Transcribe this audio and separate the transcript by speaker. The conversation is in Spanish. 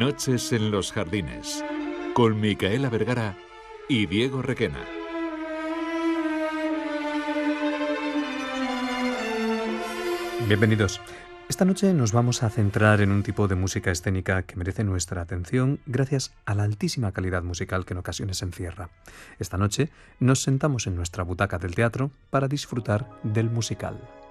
Speaker 1: Noches en los Jardines, con Micaela Vergara y Diego Requena.
Speaker 2: Bienvenidos. Esta noche nos vamos a centrar en un tipo de música escénica que merece nuestra atención gracias a la altísima calidad musical que en ocasiones encierra. Esta noche nos sentamos en nuestra butaca del teatro para disfrutar del musical.